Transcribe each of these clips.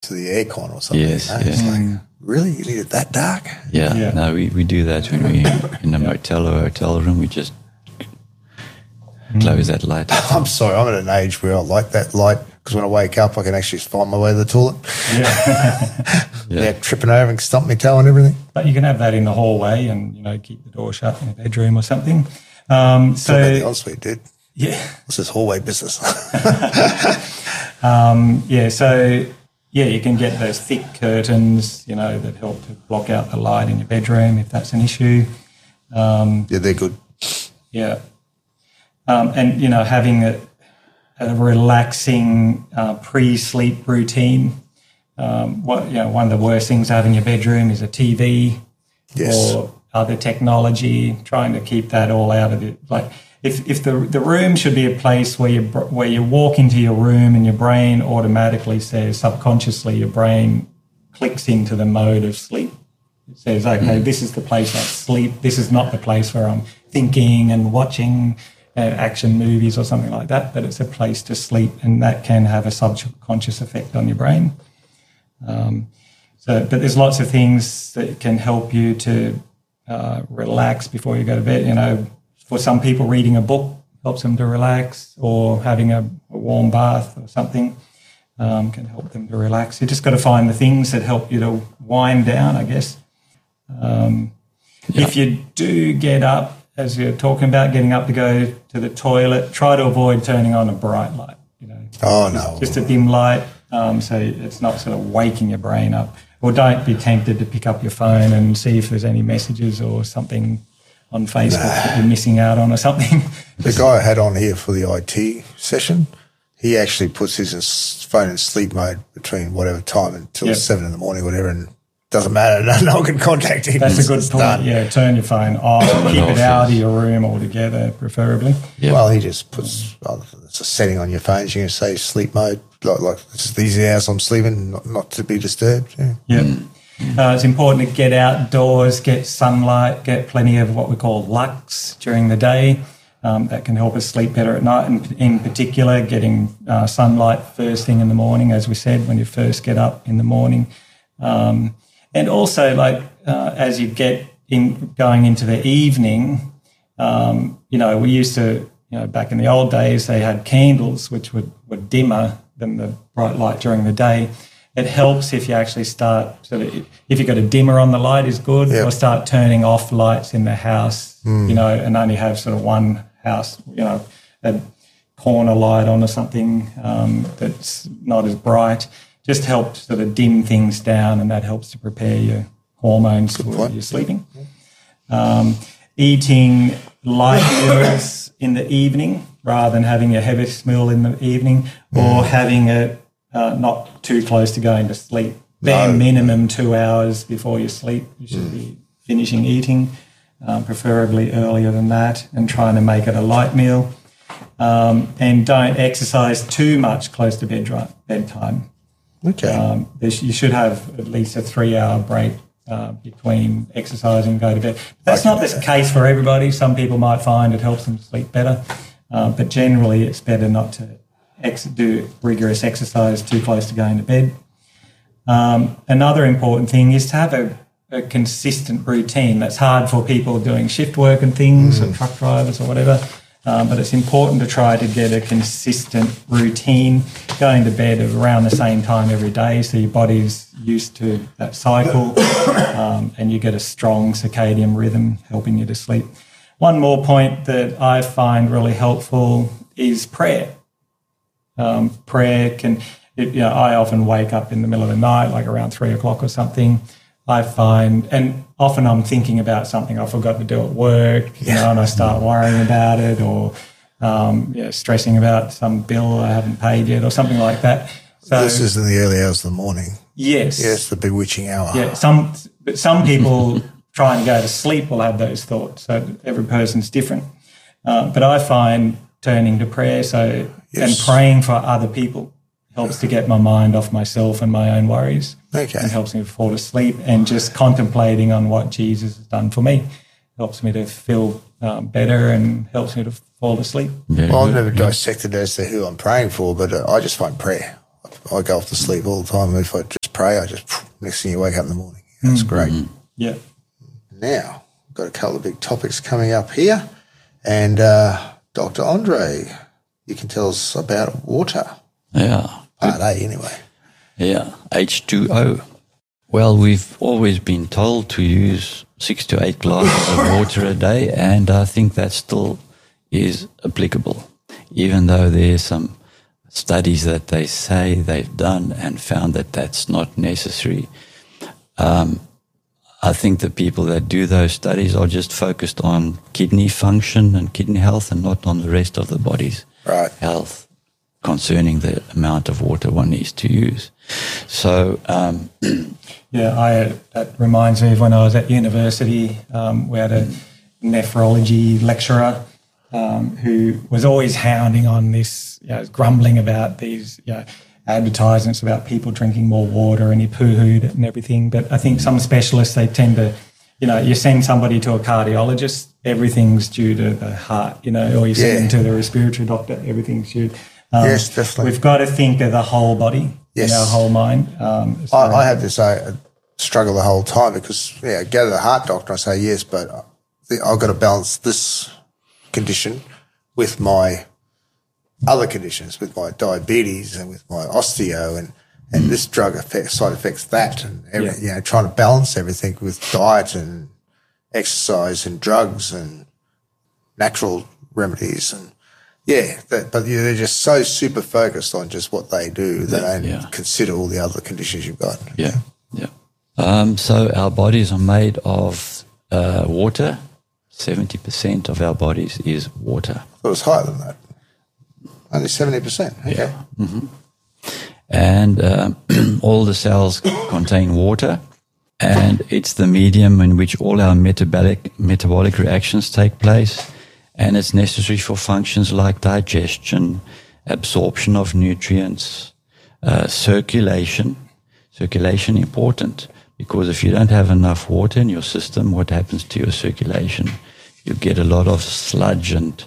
to the aircon or something. Yes, It's like, really? You need it that dark? Yeah. No, we do that when we're in a motel or hotel room. We just close that light. I'm sorry, I'm at an age where I like that light because when I wake up, I can actually find my way to the toilet. They're tripping over and stump my toe and everything. But you can have that in the hallway and, keep the door shut in the bedroom or something. So the ensuite, dude. Yeah. What's this hallway business? You can get those thick curtains, that help to block out the light in your bedroom if that's an issue. They're good. Yeah. And, having a relaxing pre-sleep routine. One of the worst things to have in your bedroom is a TV or other technology, trying to keep that all out of it. Like if the room should be a place where you walk into your room and your brain automatically says, subconsciously, your brain clicks into the mode of sleep. It says, okay, this is the place I sleep. This is not the place where I'm thinking and watching action movies or something like that, but it's a place to sleep, and that can have a subconscious effect on your brain. But there's lots of things that can help you to relax before you go to bed. For some people, reading a book helps them to relax, or having a warm bath or something can help them to relax. You just got to find the things that help you to wind down, I guess. If you do get up, as you're talking about, getting up to go to the toilet, try to avoid turning on a bright light. Just a dim light, so it's not sort of waking your brain up. Or don't be tempted to pick up your phone and see if there's any messages or something on Facebook that you're missing out on or something. The guy I had on here for the IT session, he actually puts his phone in sleep mode between whatever time until 7 in the morning, whatever, and doesn't matter. No one can contact him. That's a good point. Done. Yeah, turn your phone off. Keep it out of your room altogether, preferably. Yep. Well, he just puts it's a setting on your phone. You can say sleep mode, like these hours I'm sleeping, not to be disturbed. Yeah. It's important to get outdoors, get sunlight, get plenty of what we call lux during the day. That can help us sleep better at night. And in particular, getting sunlight first thing in the morning, as we said, when you first get up in the morning. And also, as you get going into the evening, we used to, back in the old days, they had candles which were dimmer than the bright light during the day. It helps if you actually start if you've got a dimmer on the light is good, or start turning off lights in the house, and only have sort of one house, a corner light on or something that's not as bright. Just helps sort of dim things down, and that helps to prepare your hormones for your sleeping. Eating light meals in the evening rather than having a heavy meal in the evening, or having it not too close to going to sleep. Bare minimum 2 hours before you sleep, you should be finishing eating, preferably earlier than that, and trying to make it a light meal. And don't exercise too much close to bedtime. Okay. You should have at least a 3-hour break between exercise and go to bed. That's not the case for everybody. Some people might find it helps them sleep better, but generally it's better not to do rigorous exercise too close to going to bed. Another important thing is to have a consistent routine. That's hard for people doing shift work and things, or truck drivers or whatever. But it's important to try to get a consistent routine, going to bed at around the same time every day, so your body's used to that cycle, and you get a strong circadian rhythm helping you to sleep. One more point that I find really helpful is prayer. Prayer can, I often wake up in the middle of the night, like around 3 o'clock or something. I find, and often I'm thinking about something I forgot to do at work, and I start worrying about it, or stressing about some bill I haven't paid yet, or something like that. So this is in the early hours of the morning. Yes. Yes, the bewitching hour. Yeah. Some people trying to go to sleep will have those thoughts. So every person's different. But I find turning to prayer, and praying for other people helps to get my mind off myself and my own worries. Okay. And helps me to fall asleep, and just contemplating on what Jesus has done for me helps me to feel better and helps me to fall asleep. Yeah, well, I've never dissected as to who I'm praying for, but I just find prayer. I go off to sleep all the time if I just pray, I just, next thing you wake up in the morning. That's great. Yeah. Now, we've got a couple of big topics coming up here. And Dr. Andre, you can tell us about water. Yeah. Part A, anyway. Yeah, H2O. Well, we've always been told to use 6 to 8 glasses of water a day, and I think that still is applicable, even though there's some studies that they say they've done and found that that's not necessary. I think the people that do those studies are just focused on kidney function and kidney health and not on the rest of the body's health concerning the amount of water one needs to use. So, that reminds me of when I was at university. We had a nephrology lecturer who was always hounding on this, grumbling about these, advertisements about people drinking more water, and he poo-hooed it and everything. But I think some specialists, they tend to, you send somebody to a cardiologist, everything's due to the heart, or you send them to the respiratory doctor, everything's due. Yes, definitely. We've got to think of the whole body, our whole mind. I have this struggle the whole time because, go to the heart doctor, I say yes, but I've got to balance this condition with my other conditions, with my diabetes and with my osteo, and this drug side effects that, and trying to balance everything with diet and exercise and drugs and natural remedies, and but they're just so super focused on just what they do that they don't consider all the other conditions you've got. So our bodies are made of water. 70% of our bodies is water. So it's higher than that. Only 70%. Okay. Yeah. Mm-hmm. And all the cells contain water, and it's the medium in which all our metabolic reactions take place, and it's necessary for functions like digestion, absorption of nutrients, circulation. Circulation important, because if you don't have enough water in your system, what happens to your circulation? You get a lot of sludge and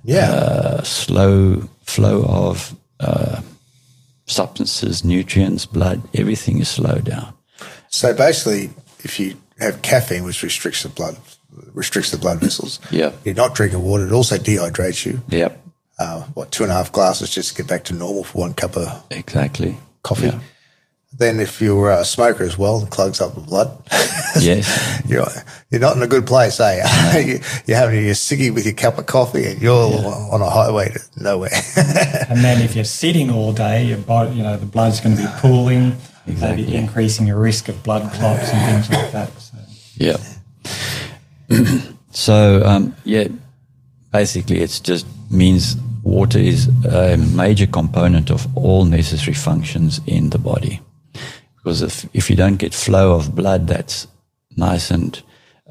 slow flow of substances, nutrients, blood, everything is slowed down. So basically, if you have caffeine, which restricts the blood vessels, you're not drinking water, it also dehydrates you. 2.5 glasses just to get back to normal for 1 cup of coffee. Yeah. Then if you're a smoker as well, it clogs up the blood. Yes. You're not in a good place, eh? You're having your ciggy with your cup of coffee and you're on a highway to nowhere. And then if you're sitting all day, your body, the blood's going to be pooling, maybe increasing your risk of blood clots and things like that. So. Basically it just means water is a major component of all necessary functions in the body. Because if you don't get flow of blood that's nice and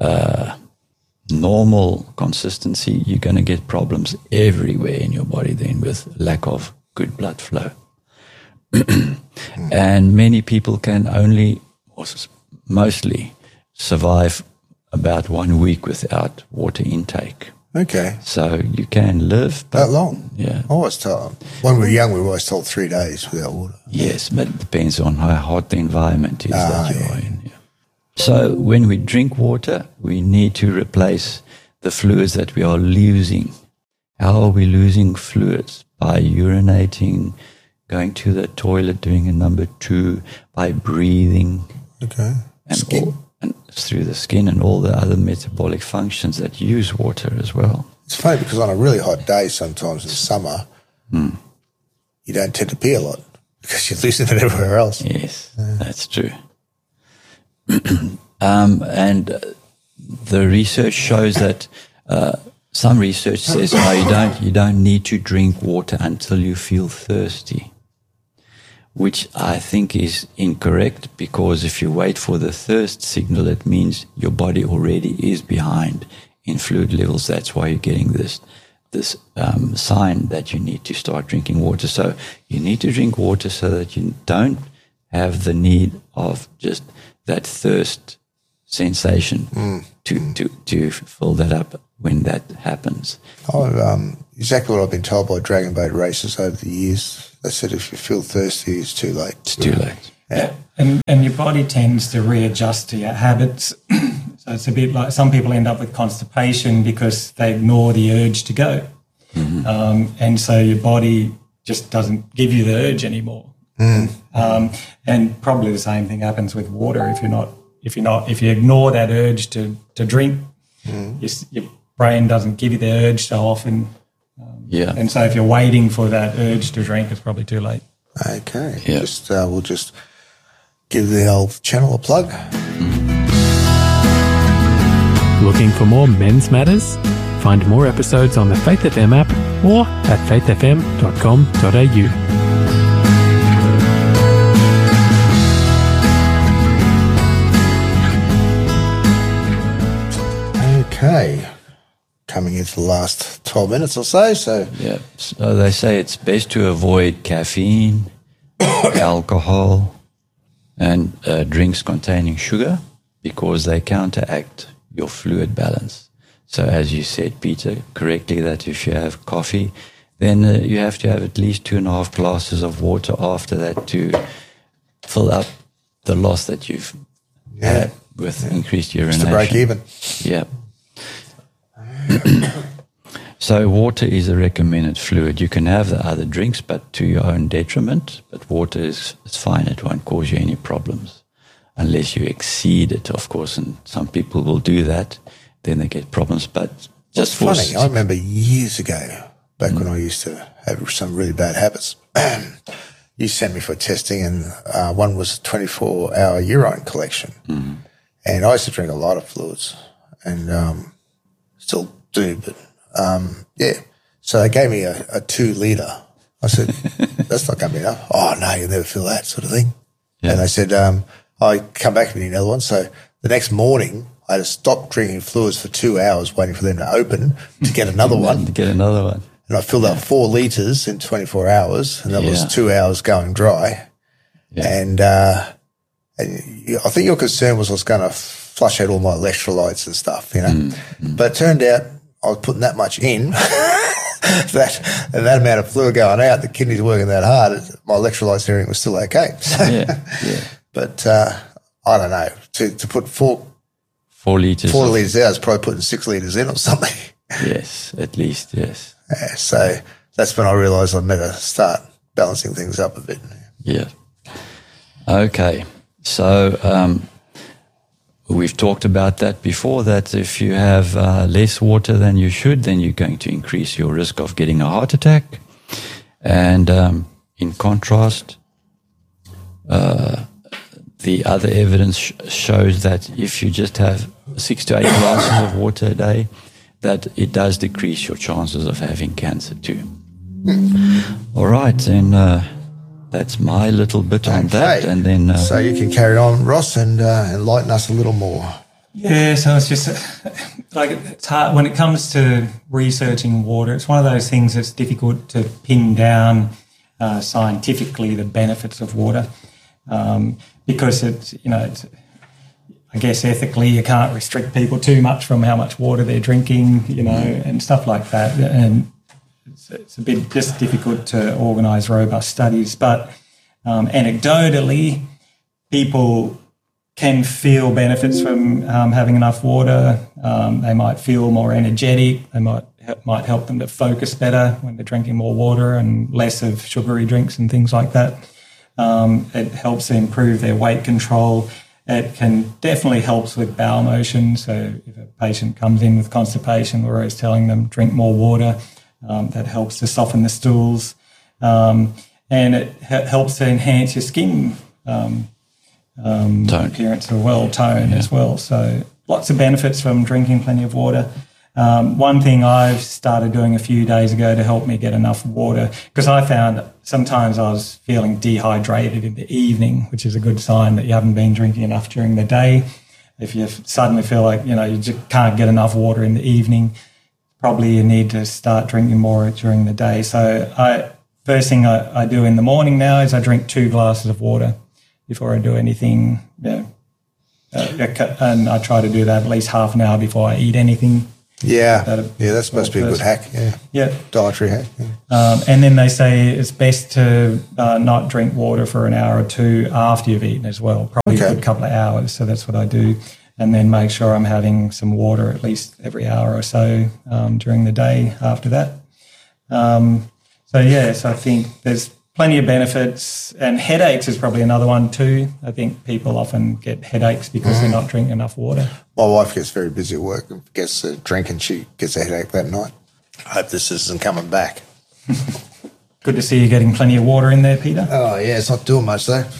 normal consistency, you're going to get problems everywhere in your body then with lack of good blood flow. And many people can only, or mostly, survive about 1 week without water intake. Okay. So you can live. That long? Yeah. I was told, when we were young, we were always told 3 days without water. Yes, but it depends on how hot the environment is that you are in. Yeah. So when we drink water, we need to replace the fluids that we are losing. How are we losing fluids? By urinating, going to the toilet, doing a number 2, by breathing. Okay. And and through the skin and all the other metabolic functions that use water as well. It's funny because on a really hot day sometimes in summer, you don't tend to pee a lot because you're losing it everywhere else. Yes, that's true. And the research shows that some research says you don't need to drink water until you feel thirsty, which I think is incorrect, because if you wait for the thirst signal, it means your body already is behind in fluid levels. That's why you're getting this sign that you need to start drinking water. So you need to drink water so that you don't have the need of just that thirst sensation to fill that up when that happens. Exactly what I've been told by dragon boat racers over the years. They said if you feel thirsty, it's too late. It's too late. Yeah. And your body tends to readjust to your habits. So it's a bit like some people end up with constipation because they ignore the urge to go. And so your body just doesn't give you the urge anymore. And probably the same thing happens with water. If you ignore that urge to drink, your brain doesn't give you the urge so often. And so if you're waiting for that urge to drink, it's probably too late. Okay. Yeah. We'll just give the old channel a plug. Looking for more Men's Matters? Find more episodes on the Faith FM app or at faithfm.com.au. Okay. Coming into the last 12 minutes or so. So they say it's best to avoid caffeine, alcohol, and drinks containing sugar because they counteract your fluid balance. So as you said, Peter, correctly, that if you have coffee, then you have to have at least 2.5 glasses of water after that to fill up the loss that you've had with increased urination. Just to break even. Yeah. So water is a recommended fluid. You can have the other drinks, but to your own detriment. But water is fine. It won't cause you any problems unless you exceed it, of course. And some people will do that. Then they get problems. But just for funny, I remember years ago, back when I used to have some really bad habits, you sent me for testing, and one was a 24-hour urine collection. And I used to drink a lot of fluids, and still do, but so they gave me a 2-litre. I said, that's not going to be enough. Oh, no, you'll never feel that sort of thing. And they said, I come back and need another one. So the next morning, I had to stop drinking fluids for 2 hours waiting for them to open to get another one. And I filled up 4 litres in 24 hours, and that was 2 hours going dry. And I think your concern was I was going to flush out all my electrolytes and stuff, you know. But it turned out I was putting that much in, that amount of fluid going out, the kidneys working that hard, my electrolytes and everything was still okay. So, but I don't know, to put 4 litres out is probably putting 6 litres in or something. Yes, at least, yes. So that's when I realised I'd better start balancing things up a bit. Yeah. Okay. So we've talked about that before, that if you have less water than you should, then you're going to increase your risk of getting a heart attack. And in contrast, the other evidence shows that if you just have 6 to 8 glasses of water a day, that it does decrease your chances of having cancer too. All right, and that's my little bit on that. And then so you can carry on, Ross, and enlighten us a little more. Yeah, so it's just it's hard when it comes to researching water. It's one of those things that's difficult to pin down scientifically the benefits of water, because it's I guess ethically you can't restrict people too much from how much water they're drinking, and stuff like that. And it's a bit just difficult to organise robust studies. But anecdotally, people can feel benefits from having enough water. They might feel more energetic. They might help them to focus better when they're drinking more water and less of sugary drinks and things like that. It helps improve their weight control. It can definitely helps with bowel motion. So if a patient comes in with constipation, we're always telling them drink more water. That helps to soften the stools. And it helps to enhance your skin appearance as well, tone as well. So lots of benefits from drinking plenty of water. One thing I've started doing a few days ago to help me get enough water, because I found sometimes I was feeling dehydrated in the evening, which is a good sign that you haven't been drinking enough during the day. If you suddenly feel like, you just can't get enough water in the evening, probably you need to start drinking more during the day. So first thing I do in the morning now is I drink 2 glasses of water before I do anything. And I try to do that at least half an hour before I eat anything. Yeah, that's supposed to be a good hack. Yeah. Dietary hack. Yeah. And then they say it's best to not drink water for an hour or two after you've eaten as well, probably a good couple of hours. So that's what I do. And then make sure I'm having some water at least every hour or so during the day after that. So I think there's plenty of benefits. And headaches is probably another one too. I think people often get headaches because they're not drinking enough water. My wife gets very busy at work and gets a drink and she gets a headache that night. I hope this isn't coming back. Good to see you getting plenty of water in there, Peter. Oh, yeah, it's not doing much though.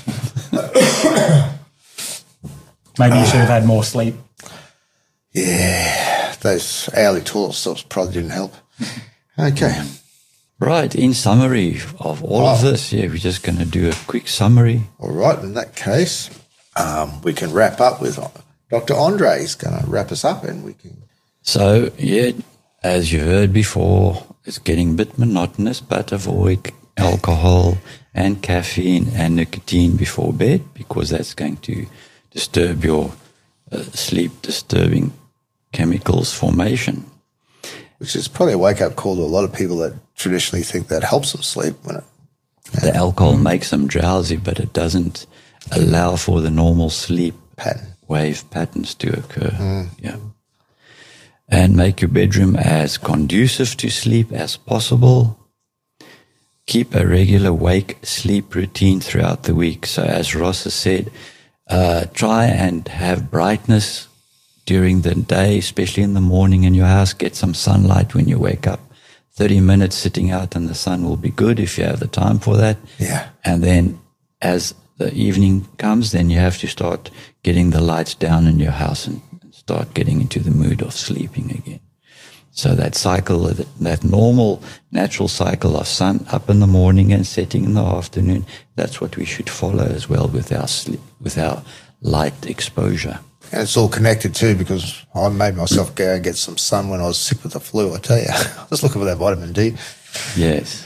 Maybe you should have had more sleep. Yeah, those hourly toilet stops probably didn't help. Okay. Right, in summary of all of this, we're just going to do a quick summary. All right, in that case, we can wrap up with Dr. Andre. He's going to wrap us up and we can... So, as you heard before, it's getting a bit monotonous, but avoid alcohol and caffeine and nicotine before bed because that's going to disturb your sleep-disturbing chemicals formation. Which is probably a wake-up call to a lot of people that traditionally think that helps them sleep. The alcohol makes them drowsy, but it doesn't allow for the normal sleep wave patterns to occur. Yeah. And make your bedroom as conducive to sleep as possible. Keep a regular wake-sleep routine throughout the week. So as Ross has said, try and have brightness during the day, especially in the morning in your house. Get some sunlight when you wake up. 30 minutes sitting out in the sun will be good if you have the time for that. Yeah. And then as the evening comes, then you have to start getting the lights down in your house and start getting into the mood of sleeping again. So that cycle, that normal natural cycle of sun up in the morning and setting in the afternoon, that's what we should follow as well with our sleep, with our light exposure. And it's all connected too because I made myself go and get some sun when I was sick with the flu, I tell you. I was looking for that vitamin D. Yes.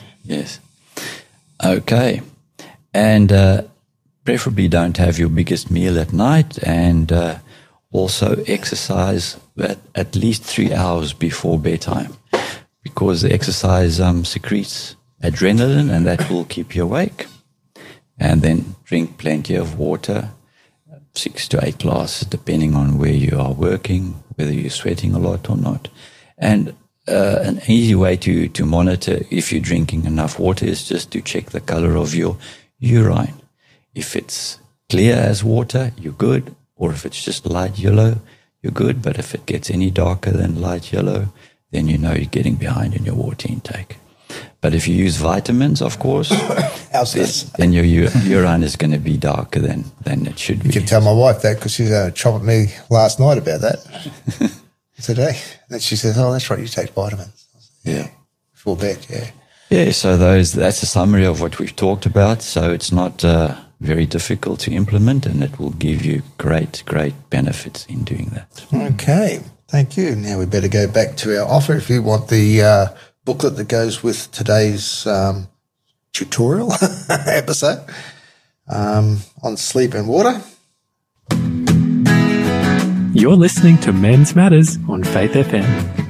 Okay. And preferably don't have your biggest meal at night and also exercise at least 3 hours before bedtime because the exercise secretes adrenaline and that will keep you awake. And then drink plenty of water. 6 to 8 glasses, depending on where you are working, whether you're sweating a lot or not. And an easy way to monitor if you're drinking enough water is just to check the color of your urine. If it's clear as water, you're good. Or if it's just light yellow, you're good. But if it gets any darker than light yellow, then you know you're getting behind in your water intake. But if you use vitamins, of course, then your urine is going to be darker than it should be. You can tell my wife that because she was having a chop at me last night about that today. And she says, oh, that's right, you take vitamins. Yeah. Before bed, Yeah, so that's a summary of what we've talked about. So it's not very difficult to implement and it will give you great benefits in doing that. Okay, thank you. Now we better go back to our offer. If you want the booklet that goes with today's tutorial episode on sleep and water. You're listening to Men's Matters on Faith FM.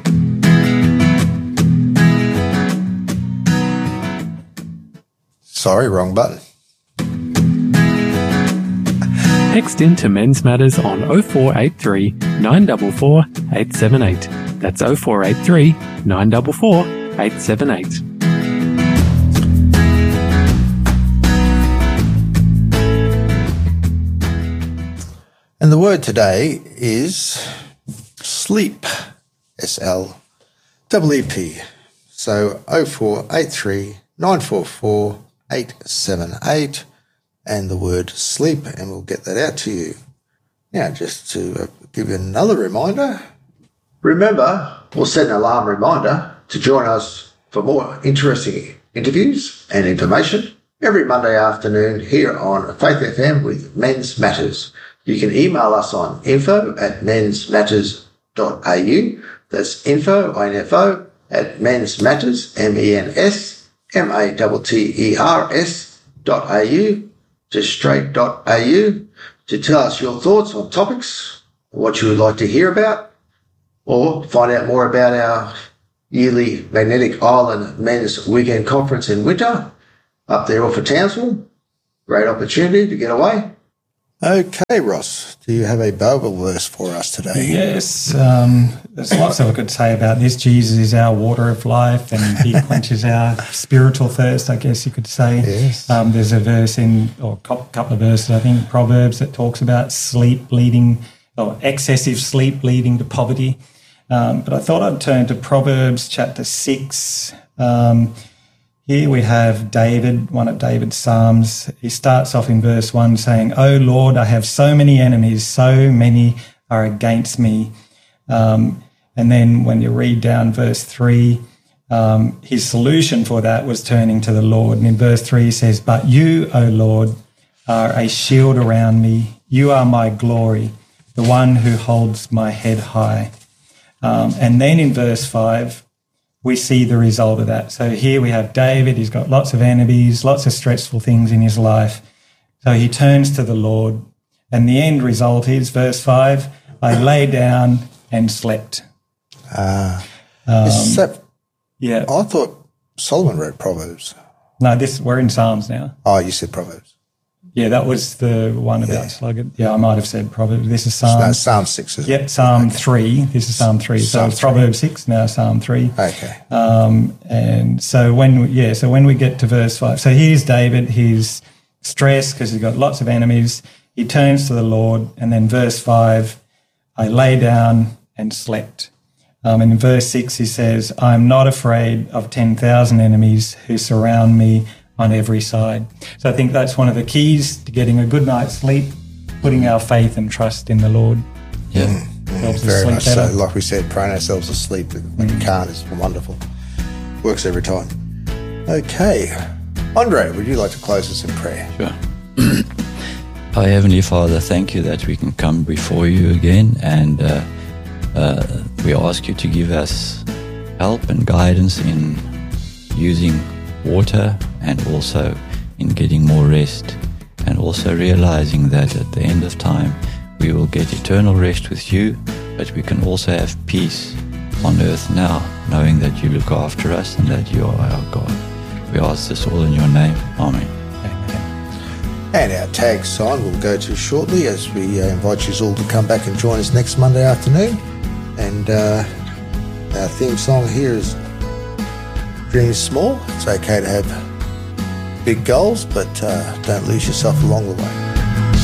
Sorry, wrong button. Text in to Men's Matters on 0483 944 878. That's 0483 944 878. And the word today is sleep, S-L-E-E-P. So 0483 944 878 and the word sleep, and we'll get that out to you. Now, just to give you another reminder, remember, we'll set an alarm reminder to join us for more interesting interviews and information every Monday afternoon here on Faith FM with Men's Matters. You can email us on info@mensmatters.au. That's info at mensmatters, mensmatters.au, just straight.au, to tell us your thoughts on topics, what you would like to hear about, or find out more about our yearly Magnetic Island Men's Weekend Conference in winter up there off of Townsville. Great opportunity to get away. Okay, Ross, do you have a Bible verse for us today? Yes, there's lots that I could say about this. Jesus is our water of life, and he quenches our spiritual thirst, I guess you could say. Yes. There's a verse or a couple of verses, I think, Proverbs, that talks about sleep leading, or excessive sleep leading to poverty. But I thought I'd turn to Proverbs chapter 6. Here we have David, one of David's Psalms. He starts off in verse 1 saying, "O Lord, I have so many enemies, so many are against me." And then when you read down verse 3, his solution for that was turning to the Lord. And in verse 3 he says, "But you, O Lord, are a shield around me. You are my glory, the one who holds my head high." And then in verse 5, we see the result of that. So here we have David. He's got lots of enemies, lots of stressful things in his life. So he turns to the Lord. And the end result is, verse 5, "I lay down and slept." Yeah. I thought Solomon wrote Proverbs. No, we're in Psalms now. Oh, you said Proverbs. Yeah, that was the one about sluggard. Yeah, I might have said Proverbs. This is Psalm. No, Psalm 6. Isn't Yep, Psalm 3. This is Psalm 3. So it's Proverbs 6, now Psalm 3. Okay. And so when we get to verse 5, so here's David. He's stressed because he's got lots of enemies. He turns to the Lord. And then verse 5, "I lay down and slept." And in verse 6, he says, "I'm not afraid of 10,000 enemies who surround me on every side." So I think that's one of the keys to getting a good night's sleep, putting our faith and trust in the Lord. Yeah. Helps us Very sleep much better. so. Like we said, praying ourselves asleep when you can't is wonderful. Works every time. Okay. Andre, would you like to close us in prayer? Sure. Our Heavenly Father, thank you that we can come before you again, and we ask you to give us help and guidance in using water, and also in getting more rest, and also realizing that at the end of time we will get eternal rest with you, but we can also have peace on earth now, knowing that you look after us and that you are our God. We ask this all in your name. Amen. And our tag sign we'll go to shortly as we invite you all to come back and join us next Monday afternoon. And our theme song here is Dream Small. It's okay to have big goals, but don't lose yourself along the way.